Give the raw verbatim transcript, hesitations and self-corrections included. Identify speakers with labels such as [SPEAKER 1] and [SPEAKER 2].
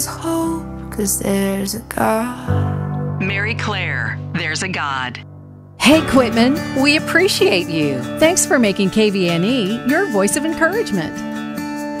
[SPEAKER 1] hope, 'cause there's a God.
[SPEAKER 2] Mary Claire, There's a God.
[SPEAKER 3] Hey, Quitman, we appreciate you. Thanks for making K V N E your voice of encouragement.